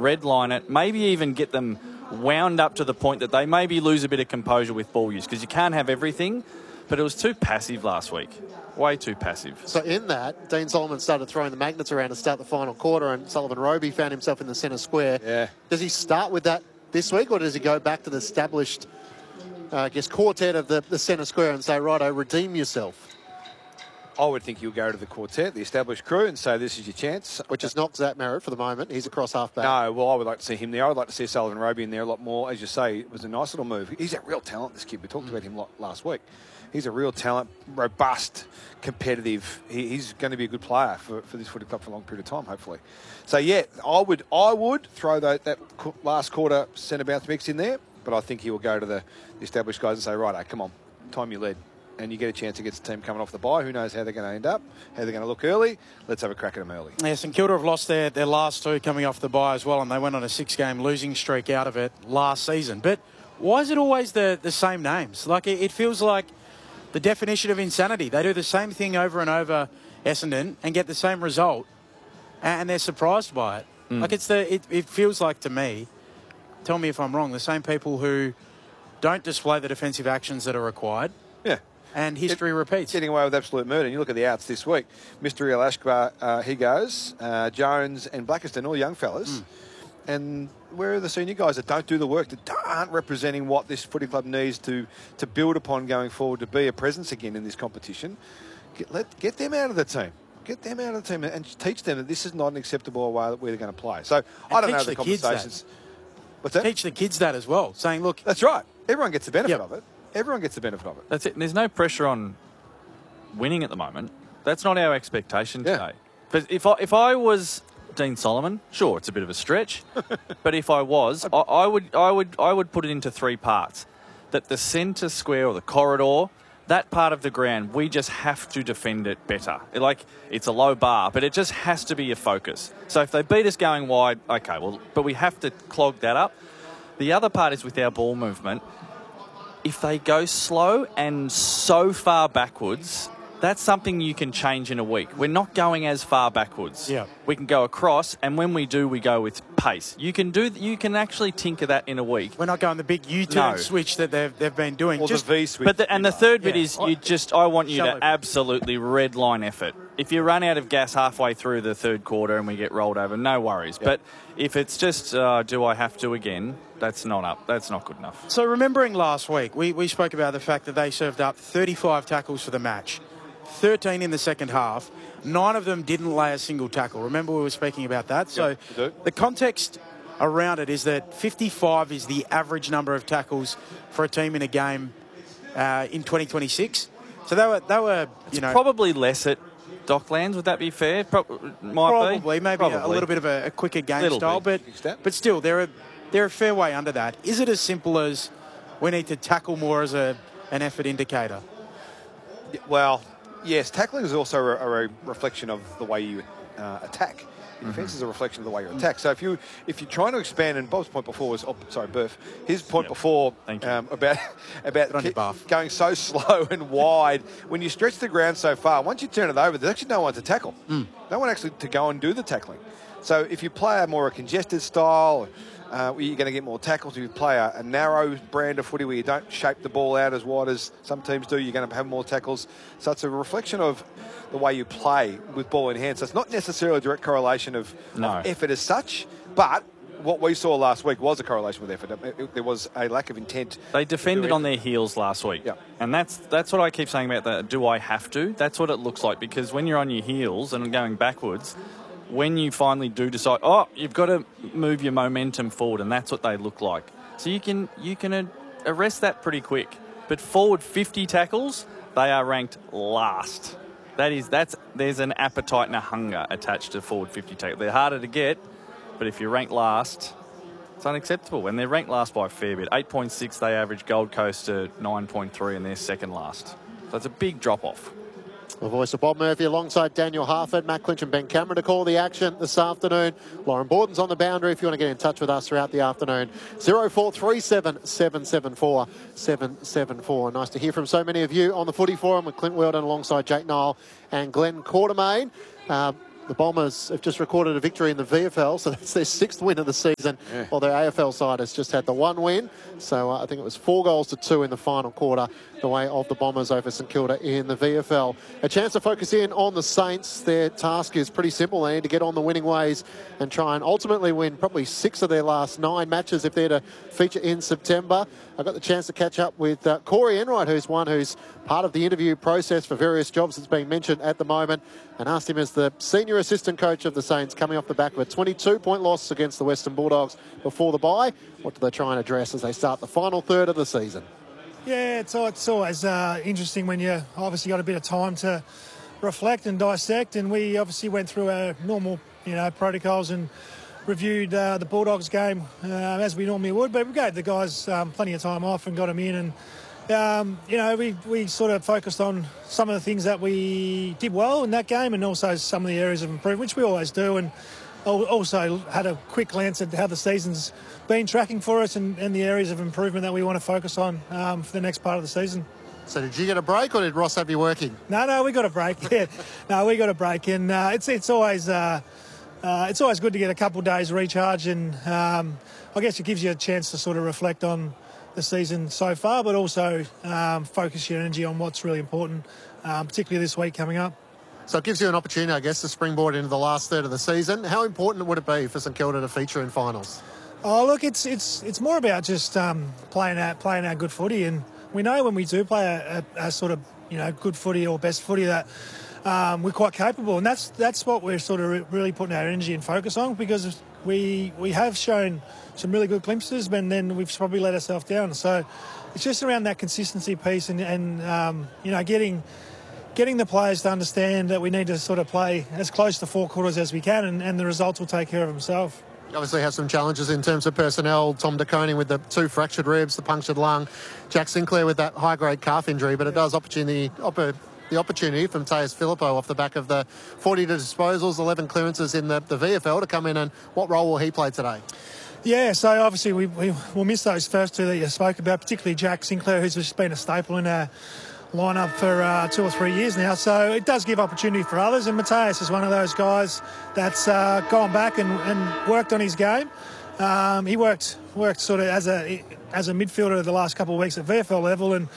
red line it, maybe even get them wound up to the point that they maybe lose a bit of composure with ball use, because you can't have everything. But it was too passive last week. Way too passive. So in that, Dean Solomon started throwing the magnets around to start the final quarter, and Sullivan Roby found himself in the centre square. Yeah. Does he start with that this week, or does he go back to the established, quartet of the centre square and say, righto, redeem yourself? I would think you'll go to the quartet, the established crew, and say this is your chance. Which is not Zach Merritt for the moment. He's across half-back. No, well, I would like to see him there. I would like to see Sullivan Roby in there a lot more. As you say, it was a nice little move. He's a real talent, this kid. We talked about him last week. He's a real talent, robust, competitive. He's going to be a good player for this footy club for a long period of time, hopefully. So, yeah, I would throw that last quarter centre bounce mix in there, but I think he will go to the established guys and say, right, come on, time you led. And you get a chance against the team coming off the bye. Who knows how they're going to end up, how they're going to look early. Let's have a crack at them early. Yeah, St Kilda have lost their last two coming off the bye as well, and they went on a 6-game losing streak out of it last season. But why is it always the same names? Like, it feels like the definition of insanity. They do the same thing over and over, Essendon, and get the same result, and they're surprised by it. Like, it feels like, to me, tell me if I'm wrong, the same people who don't display the defensive actions that are required. Yeah. And history repeats. Getting away with absolute murder. And you look at the outs this week. Mr. Real Ashbar, he goes. Jones and Blackiston, all young fellas. And where are the senior guys that don't do the work, that aren't representing what this footy club needs to build upon going forward, to be a presence again in this competition? Get them out of the team. Get them out of the team and teach them that this is not an acceptable way that we're going to play. So I don't know the conversations. What's that? Teach the kids that as well, saying, look... That's right. Everyone gets the benefit of it. Everyone gets the benefit of it. That's it. There's no pressure on winning at the moment. That's not our expectation today. But if I was Dean Solomon, sure, it's a bit of a stretch. But if I was, I would put it into 3 parts. That the centre square or the corridor, that part of the ground, we just have to defend it better. It's a low bar, but it just has to be a focus. So if they beat us going wide, okay, well, but we have to clog that up. The other part is with our ball movement. If they go slow and so far backwards, that's something you can change in a week. We're not going as far backwards. Yeah. We can go across, and when we do, we go with pace. You can actually tinker that in a week. We're not going the big U-turn switch that they've been doing. Or just the V switch. But the third bit is I want you to absolutely red line effort. If you run out of gas halfway through the third quarter and we get rolled over, no worries. Yep. But if it's just do I have to again, that's not good enough. So remembering last week, we spoke about the fact that they served up 35 tackles for the match, 13 in the second half. 9 of them didn't lay a single tackle. Remember we were speaking about that? So the context around it is that 55 is the average number of tackles for a team in a game in 2026. So they were probably less at Docklands, would that be fair? Probably. Maybe a little bit of a quicker game style, but still, they're a fair way under that. Is it as simple as we need to tackle more as an effort indicator? Well, yes, tackling is also a reflection of the way you attack. Defence is a reflection of the way you attack. So if you're trying to expand, and Bob's point before was, Burf, his point before about going so slow and wide. When you stretch the ground so far, once you turn it over, there's actually no one to tackle. No one actually to go and do the tackling. So if you play a congested style, you're going to get more tackles. If you play a narrow brand of footy where you don't shape the ball out as wide as some teams do, you're going to have more tackles. So it's a reflection of the way you play with ball in hand. So it's not necessarily a direct correlation of effort as such, but what we saw last week was a correlation with effort. There was a lack of intent. They defended on their heels last week. Yeah. And that's what I keep saying about that. Do I have to? That's what it looks like, because when you're on your heels and going backwards, when you finally do decide, you've got to move your momentum forward, and that's what they look like. So you can arrest that pretty quick. But forward 50 tackles, they are ranked last. There's an appetite and a hunger attached to forward 50 tackles. They're harder to get, but if you're ranked last, it's unacceptable. And they're ranked last by a fair bit. 8.6, they average. Gold Coast at 9.3, and they're second last. So it's a big drop-off. The voice of Bob Murphy alongside Daniel Harford, Matt Clinch and Ben Cameron to call the action this afternoon. Lauren Borden's on the boundary if you want to get in touch with us throughout the afternoon. 0437 774 774. Nice to hear from so many of you on the Footy Forum with Clint Weldon alongside Jake Nile and Glenn Quartermain. The The Bombers have just recorded a victory in the VFL, so that's their 6th win of the season, while their AFL side has just had the 1 win. So I think it was 4-2 in the final quarter, the way of the Bombers over St Kilda in the VFL. A chance to focus in on the Saints. Their task is pretty simple. They need to get on the winning ways and try and ultimately win probably 6 of their last 9 matches if they're to feature in September. I got the chance to catch up with Corey Enright, who's part of the interview process for various jobs that's being mentioned at the moment, and asked him as the senior assistant coach of the Saints coming off the back of a 22-point loss against the Western Bulldogs before the bye. What do they try and address as they start the final third of the season? Yeah, it's always interesting when you obviously got a bit of time to reflect and dissect, and we obviously went through our normal, protocols and reviewed the Bulldogs game as we normally would, but we gave the guys plenty of time off and got them in, and we sort of focused on some of the things that we did well in that game and also some of the areas of improvement, which we always do, and also had a quick glance at how the season's been tracking for us and the areas of improvement that we want to focus on for the next part of the season. So did you get a break, or did Ross have you working? No, we got a break. Yeah, no, we got a break, and it's always good to get a couple of days recharge, and I guess it gives you a chance to sort of reflect on the season so far, but also focus your energy on what's really important, particularly this week coming up. So it gives you an opportunity, I guess, to springboard into the last third of the season. How important would it be for St Kilda to feature in finals? Oh, look, it's more about just playing our good footy, and we know when we do play a sort of good footy or best footy that we're quite capable, and that's what we're sort of really putting our energy and focus on, because we have shown some really good glimpses, but then we've probably let ourselves down. So it's just around that consistency piece and getting the players to understand that we need to sort of play as close to 4 quarters as we can, and the results will take care of themselves. You obviously have some challenges in terms of personnel. Tom De Koning with the 2 fractured ribs, the punctured lung. Jack Sinclair with that high-grade calf injury, but it does the opportunity for Mateus Filippo off the back of the 42 disposals, 11 clearances in the VFL to come in, and what role will he play today? Yeah, so obviously we'll miss those first 2 that you spoke about, particularly Jack Sinclair, who's just been a staple in our lineup for 2 or 3 years now. So it does give opportunity for others, and Mateus is one of those guys that's gone back and worked on his game. He worked sort of as a midfielder the last couple of weeks at VFL level, and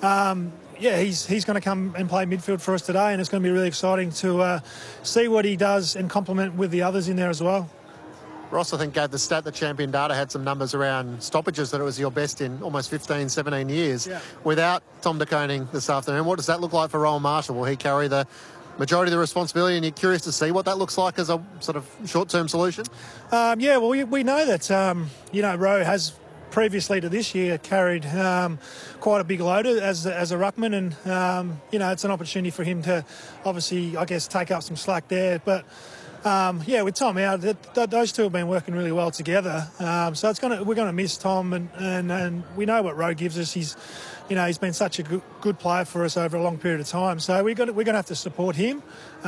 he's going to come and play midfield for us today, and it's going to be really exciting to see what he does and complement with the others in there as well. Ross, I think, gave the stat that Champion Data had some numbers around stoppages, that it was your best in almost 15, 17 years. Yeah. Without Tom De Koning this afternoon, what does that look like for Rowan Marshall? Will he carry the majority of the responsibility, and you're curious to see what that looks like as a sort of short-term solution? We know that, Rowe has previously to this year carried quite a big load as a ruckman, and, it's an opportunity for him to obviously, I guess, take up some slack there. But with Tom out, those 2 have been working really well together. So we're going to miss Tom, and we know what Rowe gives us. He's been such a good player for us over a long period of time. So we're going to have to support him. We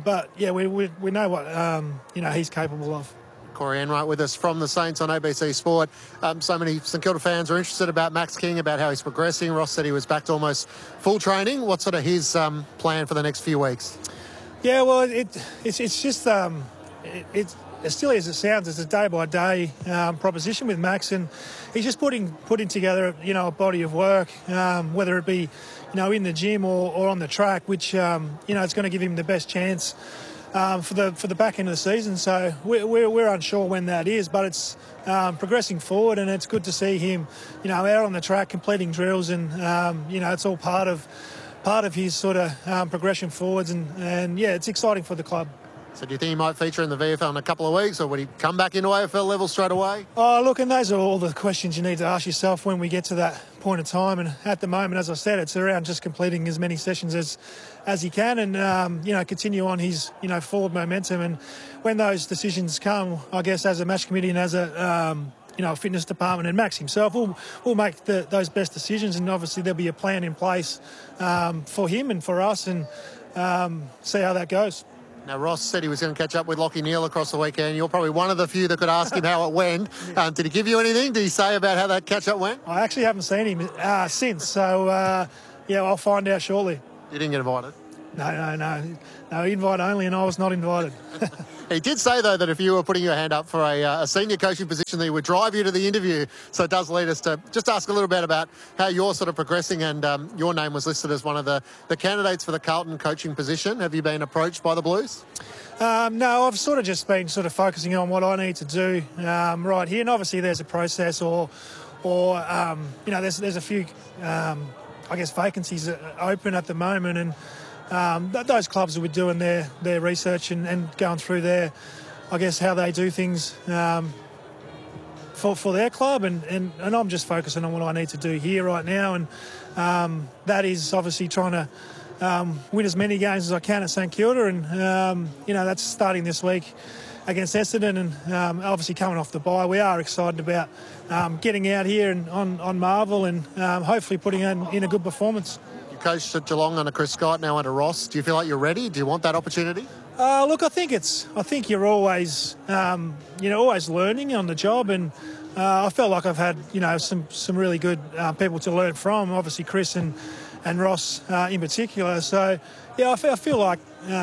know what he's capable of. Corey Enright with us from the Saints on ABC Sport. So many St Kilda fans are interested about Max King, about how he's progressing. Ross said he was back to almost full training. What's sort of his plan for the next few weeks? Yeah, well, it's just it's as silly as it sounds. It's a day-by-day proposition with Max, and he's just putting together a body of work, whether it be in the gym or on the track, which it's going to give him the best chance for the back end of the season. So we're unsure when that is, but it's progressing forward, and it's good to see him out on the track completing drills, and it's all part of his sort of progression forwards, and it's exciting for the club. So do you think he might feature in the VFL in a couple of weeks, or would he come back into AFL level straight away? Oh, look, and those are all the questions you need to ask yourself when we get to that point of time. And at the moment, as I said, it's around just completing as many sessions as he can, and continue on his forward momentum. And when those decisions come, I guess as a match committee and as a fitness department, and Max himself will make those best decisions, and obviously there'll be a plan in place for him and for us, and see how that goes. Now, Ross said he was going to catch up with Lachie Neale across the weekend. You're probably one of the few that could ask him how it went. Did he give you anything? Did he say about how that catch-up went? I actually haven't seen him since, so I'll find out shortly. You didn't get invited? No, invite only, and I was not invited. He did say, though, that if you were putting your hand up for a senior coaching position, that he would drive you to the interview. So it does lead us to just ask a little bit about how you're sort of progressing, and your name was listed as one of the candidates for the Carlton coaching position. Have you been approached by the Blues? No, I've sort of just been sort of focusing on what I need to do right here, and obviously there's a process or there's a few, I guess, vacancies open at the moment, and those clubs will be doing their research and going through their, I guess, how they do things for their club, and I'm just focusing on what I need to do here right now, and that is obviously trying to win as many games as I can at St Kilda, and that's starting this week against Essendon, and obviously coming off the bye, we are excited about getting out here and on Marvel, and hopefully putting in a good performance. You coached at Geelong under Chris Scott, now under Ross. Do you feel like you're ready? Do you want that opportunity? Look, I think you're always always learning on the job, and I felt like I've had some really good people to learn from. Obviously Chris and Ross in particular. So yeah, I feel like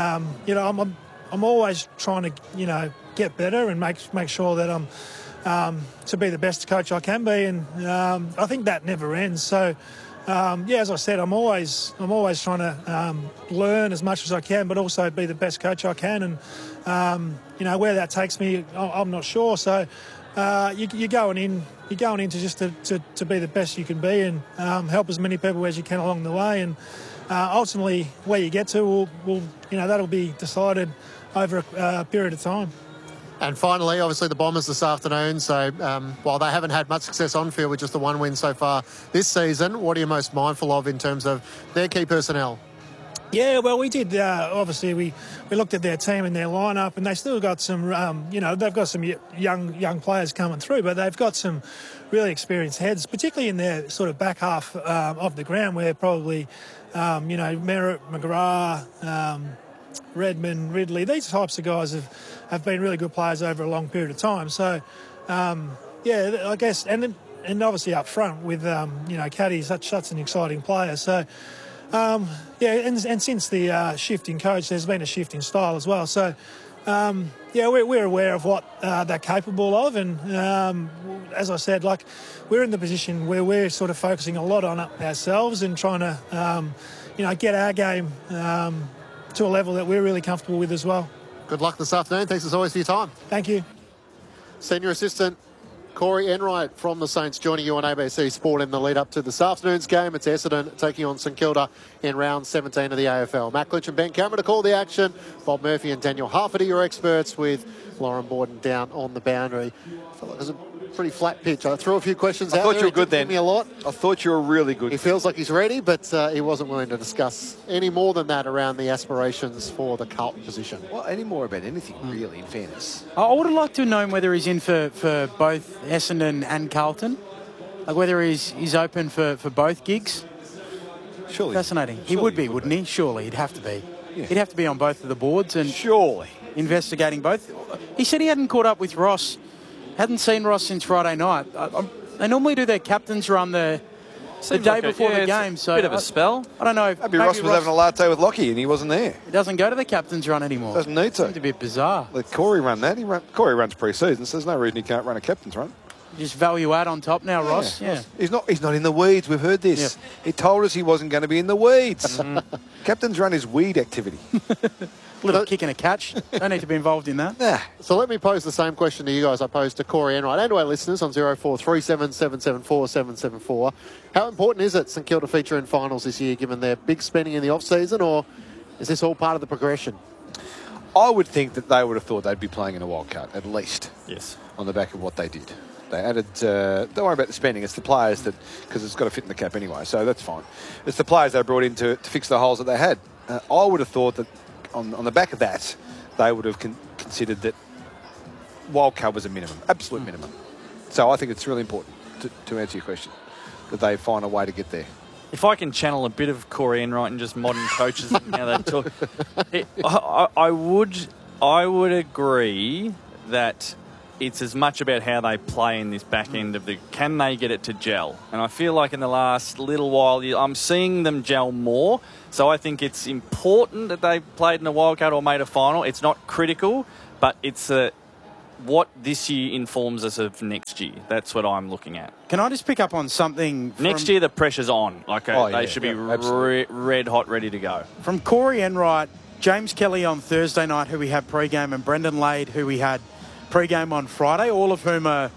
I'm always trying to get better and make sure that I'm to be the best coach I can be, and I think that never ends. So as I said, I'm always trying to learn as much as I can, but also be the best coach I can, and where that takes me, I'm not sure. So you're going into just to be the best you can be, and help as many people as you can along the way, and ultimately where you get to will that'll be decided over a period of time. And finally, obviously the Bombers this afternoon. So while they haven't had much success on field with just the one win so far this season, what are you most mindful of in terms of their key personnel? Yeah, well, we did. Obviously, we looked at their team and their lineup, and they still got some. They've got some young players coming through, but they've got some really experienced heads, particularly in their sort of back half of the ground, where probably Merritt, McGrath, Redmond, Ridley, these types of guys have been really good players over a long period of time. So, I guess, and obviously up front with Caddy, such an exciting player. So. And since the shift in coach, there's been a shift in style as well. So, we're aware of what they're capable of, and as I said, we're in the position where we're sort of focusing a lot on ourselves and trying to, get our game to a level that we're really comfortable with as well. Good luck this afternoon. Thanks as always for your time. Thank you. Senior Assistant Corey Enright from the Saints joining you on ABC Sport in the lead up to this afternoon's game. It's Essendon taking on St Kilda in round 17 of the AFL. Matt Clinch and Ben Cameron to call the action. Bob Murphy and Daniel Harford are your experts, with Lauren Borden down on the boundary. I feel like there's a pretty flat pitch. I threw a few questions out there. I thought you were good then. Me a lot. I thought you were really good. He feels like he's ready, but he wasn't willing to discuss any more than that around the aspirations for the Carlton position. Well, any more about anything, really, in fairness. I would have liked to have known whether he's in for both Essendon and Carlton, like whether he's open for both gigs. Surely. Fascinating. He would be, wouldn't he? Surely, he'd have to be. Yeah. He'd have to be on both of the boards and surely investigating both. He said he hadn't caught up with Ross. Hadn't seen Ross since Friday night. They normally do their captain's run the day before the game. So a bit of a spell. I don't know. Maybe Ross was having a latte with Lockie and he wasn't there. He doesn't go to the captain's run anymore. Doesn't need to. Seems a bit bizarre. Let Corey run that. Corey runs pre-season, so there's no reason he can't run a captain's run. Just value add on top now, Ross. Yeah. He's not in the weeds. We've heard this. Yeah. He told us he wasn't going to be in the weeds. Captain's run is weed activity. A little kick and a catch. Don't need to be involved in that. Nah. So let me pose the same question to you guys I posed to Corey Enright and to our listeners on 0437 774 774. How important is it St Kilda feature in finals this year, given their big spending in the off-season, or is this all part of the progression? I would think that they would have thought they'd be playing in a wild card, at least. Yes. On the back of what they did. They added, don't worry about the spending, it's the players that, because it's got to fit in the cap anyway, so that's fine. It's the players they brought in to fix the holes that they had. I would have thought that on the back of that, they would have considered that wildcard was a minimum, absolute minimum. So I think it's really important, to answer your question, that they find a way to get there. If I can channel a bit of Corey Enright and just modern coaches and how they talk, I would agree that it's as much about how they play in this back end of can they get it to gel? And I feel like in the last little while, I'm seeing them gel more. So I think it's important that they played in a wildcard or made a final. It's not critical, but it's what this year informs us of next year. That's what I'm looking at. Can I just pick up on something? Next year, the pressure's on. They should be absolutely. red hot, ready to go. From Corey Enright, James Kelly on Thursday night, who we had pre-game, and Brendan Lade, who we had pre-game on Friday, all of whom are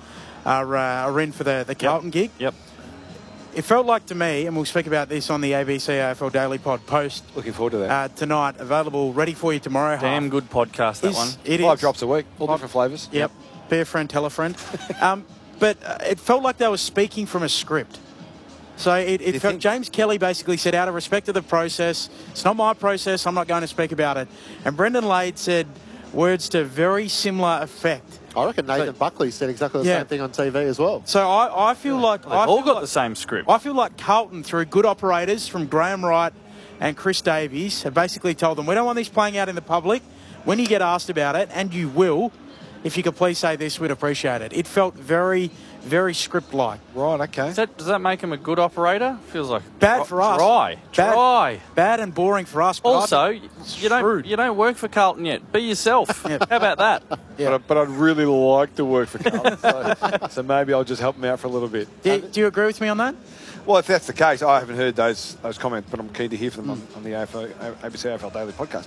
in for the Carlton gig. Yep. It felt like to me, and we'll speak about this on the ABC AFL Daily Pod post. Looking forward to that. Tonight, available, ready for you tomorrow. Damn good podcast, that one. It 5 is. drops a week, all different flavours. Yep. Be a friend, tell a friend. But it felt like they were speaking from a script. So it felt James Kelly basically said, out of respect to the process, it's not my process, I'm not going to speak about it. And Brendan Lade said words to very similar effect. I reckon Nathan Buckley said exactly the same thing on TV as well. So I feel like... They've all got the same script. I feel like Carlton, through good operators from Graham Wright and Chris Davies, have basically told them, we don't want this playing out in the public. When you get asked about it, and you will, if you could please say this, we'd appreciate it. It felt very, very script-like. Right, okay. Does that make him a good operator? Feels like Bad for us. Dry. Bad and boring for us. But Also, you don't work for Carlton yet. Be yourself. How about that? Yeah. But I'd really like to work for Carlton, so maybe I'll just help them out for a little bit. Do you agree with me on that? Well, if that's the case, I haven't heard those comments, but I'm keen to hear from them on the ABC AFL Daily podcast.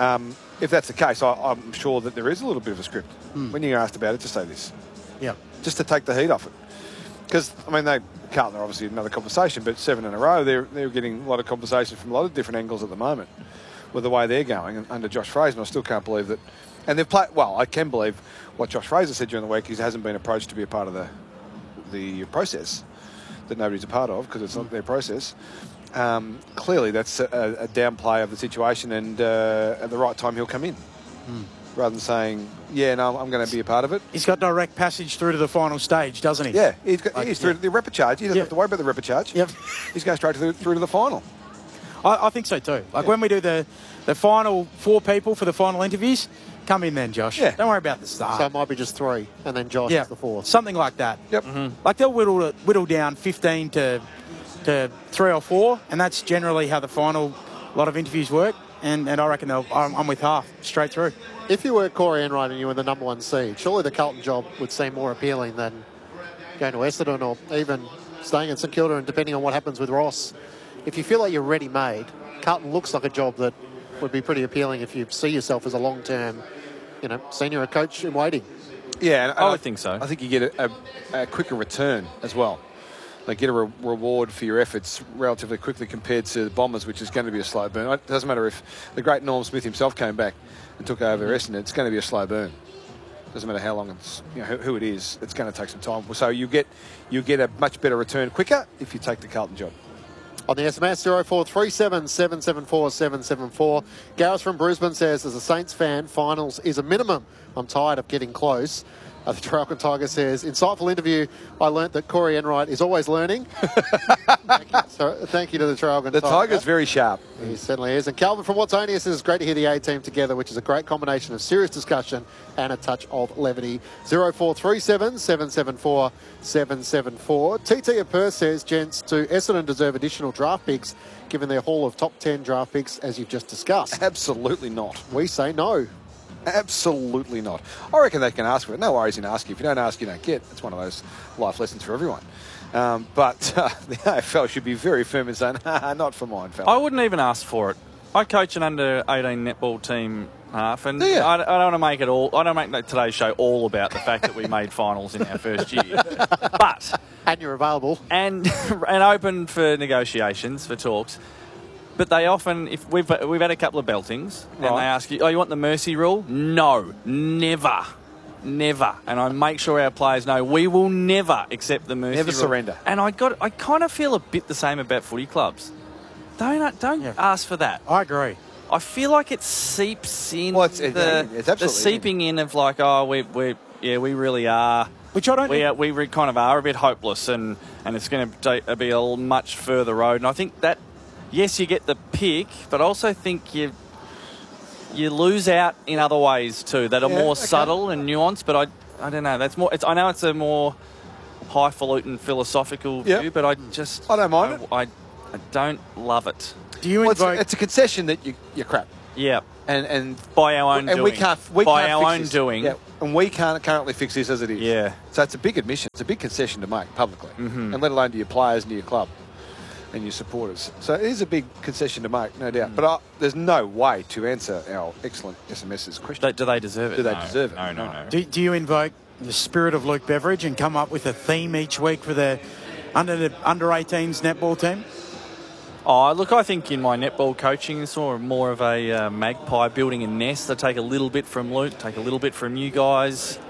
If that's the case, I'm sure that there is a little bit of a script. When you're asked about it, just say this. Yeah. Just to take the heat off it. Because, I mean, Carlton are obviously another conversation, but 7 in a row, they're getting a lot of conversation from a lot of different angles at the moment with the way they're going under Josh Fraser, and I still can't believe that. And they've played, well, I can believe what Josh Fraser said during the week. He hasn't been approached to be a part of the process that nobody's a part of because it's not their process. Clearly, that's a downplay of the situation, and at the right time, he'll come in. Rather than saying, I'm going to be a part of it. He's got direct passage through to the final stage, doesn't he? Yeah, he's through to the repechage. He doesn't have to worry about the repechage. Yep. He's going straight through to the final. I think so too. When we do the final 4 people for the final interviews, come in then, Josh. Yeah. Don't worry about the start. So it might be just 3, and then Josh is the 4th. Something like that. Yep. Like they'll whittle down 15 to 3 or 4, and that's generally how the final lot of interviews work. And I reckon I'm with half straight through. If you were Corey Enright and you were the number 1 seed, surely the Carlton job would seem more appealing than going to Essendon or even staying at St Kilda, and depending on what happens with Ross. If you feel like you're ready-made, Carlton looks like a job that would be pretty appealing if you see yourself as a long-term, senior coach in waiting. Yeah, and I would think so. I think you get a quicker return as well. They get a reward for your efforts relatively quickly compared to the Bombers, which is going to be a slow burn. It doesn't matter if the great Norm Smith himself came back and took over Essendon. It's going to be a slow burn. Doesn't matter how long it's, who it is. It's going to take some time. So you get a much better return quicker if you take the Carlton job. On the SMS, 0437 774 774. Gareth from Brisbane says, as a Saints fan, finals is a minimum. I'm tired of getting close. The Traralgon Tiger says, insightful interview. I learnt that Corey Enright is always learning. Thank you to the Traralgon Tiger. The Tiger's very sharp. He certainly is. And Calvin from Wattonia says, it's great to hear the A-team together, which is a great combination of serious discussion and a touch of levity. 0437 774 774. TT of Perth says, gents, do Essendon deserve additional draft picks given their haul of top 10 draft picks as you've just discussed? Absolutely not. We say no. Absolutely not. I reckon they can ask for it. No worries in asking. If you don't ask, you don't get. It's one of those life lessons for everyone. But the AFL should be very firm in saying, not for mine, fella. I wouldn't even ask for it. I coach an under-18 netball team half, and Yeah. I don't want to make it all. I don't make today's show all about the fact that we made finals in our first year, but And you're available. and open for negotiations for talks. But they often, if we've had a couple of beltings, and they ask you, "Oh, you want the mercy rule?" No, never. And I make sure our players know we will never accept the mercy Never rule. surrender. And I kind of feel a bit the same about footy clubs. Don't ask for that. I agree. I feel like it seeps in. Well, it's the absolutely seeping in of like, oh, we really are. Which I don't. We kind of are a bit hopeless, and it's going to be a much further road. And I think that, yes, you get the pick, but I also think you lose out in other ways too that are more subtle and nuanced. But I don't know. That's more. I know it's a more highfalutin philosophical view, but I don't mind it. I don't love it. Do you invoke? It's a concession that you're crap. Yeah. And by our own doing. We can't by our fix own this. doing. Yeah, and we can't currently fix this as it is. Yeah. So it's a big admission. It's a big concession to make publicly, and let alone to your players and to your club and your supporters. So it is a big concession to make, no doubt. But there's no way to answer our excellent SMS's question. Do they deserve it? Do they deserve it? No. Do you invoke the spirit of Luke Beveridge and come up with a theme each week for the under 18s netball team? Oh, look, I think in my netball coaching, it's more of a magpie building a nest. I take a little bit from Luke, take a little bit from you guys,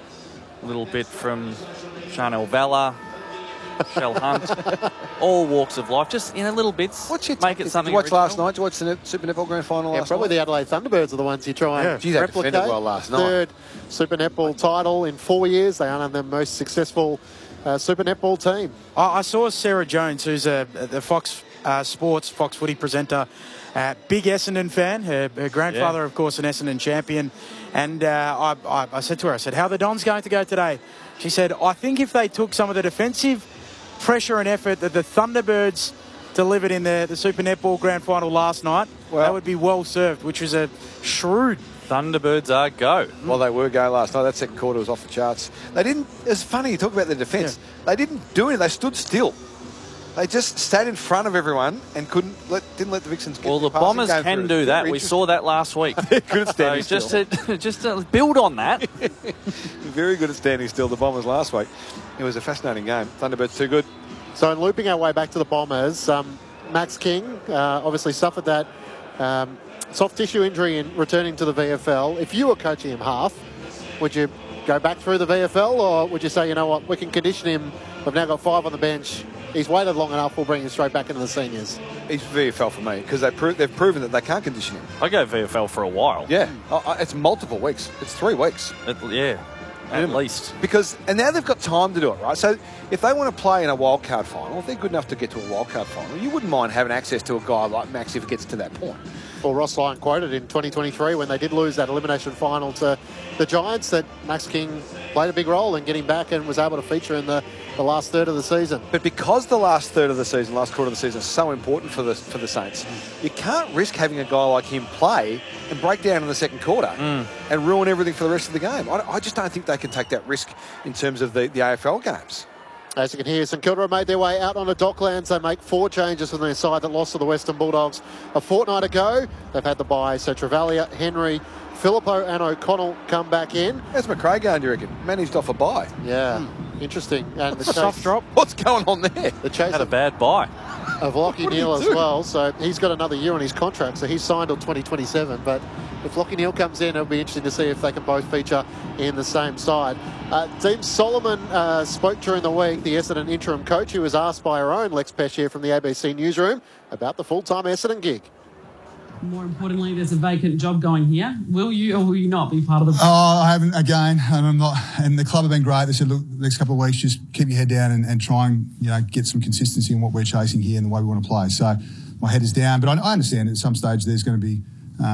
a little bit from Chanel Valla, Shell Hunt, all walks of life, just little bits. Make it something. Did you watch original. last night? Did you watch the Super Netball Grand Final last probably night? the Adelaide Thunderbirds are the ones you try and Geez, they replicate. defended well last night. Third Super Netball title in 4 years. They are the most successful Super Netball team. I saw Sarah Jones, who's the Fox Sports, Fox Footy presenter, big Essendon fan. Her grandfather, of course, an Essendon champion. And I said to her, how are the Dons going to go today? She said, I think if they took some of the defensive pressure and effort that the Thunderbirds delivered in the Super Netball Grand Final last night, they would be well served, which was a shrewd. Thunderbirds are go. Well, they were go last night. That second quarter was off the charts. They didn't. It's funny you talk about the defence. Yeah. They didn't do anything. They stood still. They just stayed in front of everyone and didn't let the Vixens get. Well, the Bombers can do that. We saw that last week. They're good at standing still. Just to build on that. Very good at standing still. The Bombers last week. It was a fascinating game. Thunderbirds too good. So, in looping our way back to the Bombers, Max King obviously suffered that soft tissue injury in returning to the VFL. If you were coaching him half, would you go back through the VFL, or would you say, you know what, we can condition him? We've now got 5 on the bench. He's waited long enough. We'll bring him straight back into the seniors. He's VFL for me because they've proven that they can't condition him. I go VFL for a while. Yeah, it's multiple weeks. It's 3 weeks. At least. And now they've got time to do it, right? So if they want to play in a wildcard final, if they're good enough to get to a wildcard final, you wouldn't mind having access to a guy like Max if it gets to that point. Well, Ross Lyon quoted in 2023 when they did lose that elimination final to the Giants that Max King played a big role in getting back and was able to feature in the last third of the season. But because the last third of the season, last quarter of the season is so important for the Saints, you can't risk having a guy like him play and break down in the second quarter and ruin everything for the rest of the game. I just don't think they can take that risk in terms of the AFL games. As you can hear, St Kilda have made their way out onto Docklands. They make 4 changes from their side that lost to the Western Bulldogs a fortnight ago. They've had the bye, so Travalia, Henry, Phillippo and O'Connell come back in. How's McRae going, do you reckon? Managed off a bye. Yeah, interesting. And the soft drop. What's going on there? The chase Had a bad bye. of Lockie Neal as well, so he's got another year on his contract, so he's signed till 2027. But if Lockie Neal comes in, it'll be interesting to see if they can both feature in the same side. Dean Solomon spoke during the week, the Essendon interim coach, who was asked by our own Lex Peshier from the ABC newsroom about the full-time Essendon gig. More importantly, there's a vacant job going here. Will you or will you not be part of the... Oh, I haven't, again, and I'm not. And the club have been great. They said, look, the next couple of weeks, just keep your head down and try and, get some consistency in what we're chasing here and the way we want to play. So my head is down, but I understand at some stage there's going to be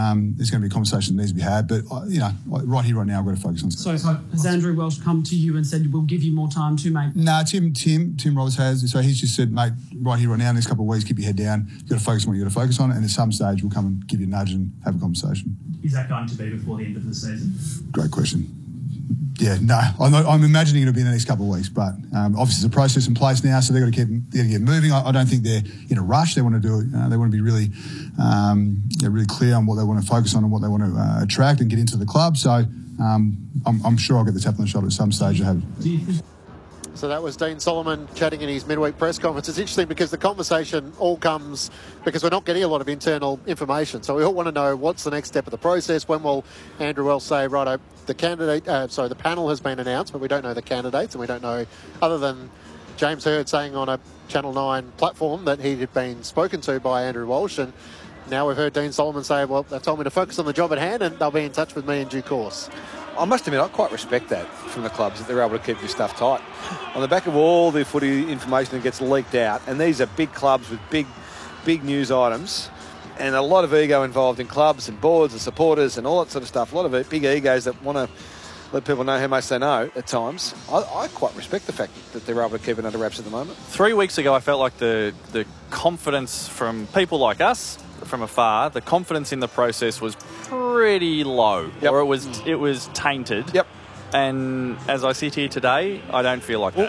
a conversation that needs to be had. But, right here, right now, I've got to focus on... So has Andrew Welsh come to you and said, we'll give you more time to make... No, Tim Roberts has. So he's just said, mate, right here, right now, next couple of weeks, keep your head down. You've got to focus on what you've got to focus on. And at some stage, we'll come and give you a nudge and have a conversation. Is that going to be before the end of the season? Great question. Yeah, no, I'm imagining it'll be in the next couple of weeks, but obviously there's a process in place now, so they've got to get moving. I don't think they're in a rush. They want to do it. They want to be really, really clear on what they want to focus on and what they want to attract and get into the club. So I'm sure I'll get the tap on the shoulder at some stage. So that was Dean Solomon chatting in his midweek press conference. It's interesting because the conversation all comes because we're not getting a lot of internal information. So we all want to know what's the next step of the process. When will Andrew Welsh say, righto, the panel has been announced, but we don't know the candidates and we don't know, other than James Hird saying on a Channel 9 platform that he had been spoken to by Andrew Welsh. And now we've heard Dean Solomon say, well, they've told me to focus on the job at hand and they'll be in touch with me in due course. I must admit, I quite respect that from the clubs, that they're able to keep this stuff tight. On the back of all the footy information that gets leaked out, and these are big clubs with big news items, and a lot of ego involved in clubs and boards and supporters and all that sort of stuff. A lot of big egos that want to let people know how much they know at times. I quite respect the fact that they're able to keep it under wraps at the moment. 3 weeks ago, I felt like the confidence from people like us from afar, the confidence in the process was pretty low, or it was tainted. Yep. And as I sit here today, I don't feel like that.